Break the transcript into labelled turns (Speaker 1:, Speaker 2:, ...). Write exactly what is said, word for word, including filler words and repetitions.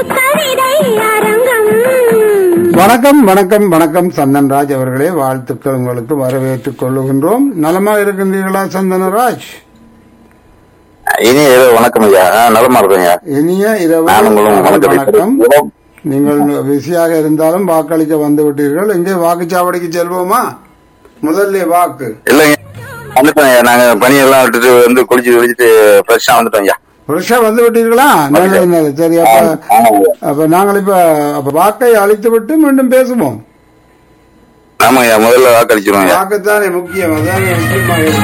Speaker 1: வணக்கம் வணக்கம் வணக்கம் சந்தன்ராஜ் அவர்களே, வாழ்த்துக்கள் உங்களுக்கு வரவேற்றுக் கொள்ளுகின்றோம். நலமா இருக்கின்றீர்களா சந்தனராஜ்?
Speaker 2: இனிய இரவு வணக்கம் ஐயா. நலமா இருக்கும் ஐயா.
Speaker 1: இனிய இரவு வணக்கம். நீங்கள் பிஸியாக இருந்தாலும் வாக்களிக்க வந்து விட்டீர்கள். எங்கே வாக்குச்சாவடிக்கு செல்வோமா? முதல்ல வாக்கு
Speaker 2: இல்லைங்க, வந்துட்டோம் ஐயா. நாங்க பணியெல்லாம் விட்டுட்டு வந்து குளிச்சு குளிச்சுட்டு ஃப்ரெஷ்ஷா வந்துட்டோம் ஐயா.
Speaker 1: ஃப்ரெஷ்ஷா வந்து விட்டீர்களா? நல்லது நல்லது. சரி, அப்ப அப்ப நாங்கள் இப்ப அப்ப வாக்கை அழித்து விட்டு மீண்டும் பேசுவோம்.
Speaker 2: ஆமா ஐயா, முதல்ல வாக்களிச்சிருவோம்.
Speaker 1: வாக்குத்தானே முக்கியம், அதானே முக்கியமாக